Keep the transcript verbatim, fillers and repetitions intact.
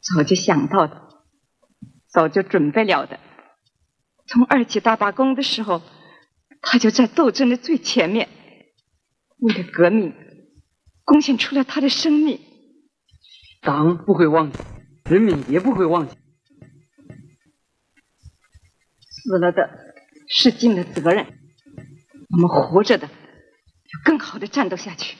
早就想到的，早就准备了的。从二七大罢工的时候，他就在斗争的最前面，为了革命贡献出了他的生命。 党不会忘记，人民也不会忘记。 死了的是尽了责任，我们活着的要更好的战斗下去。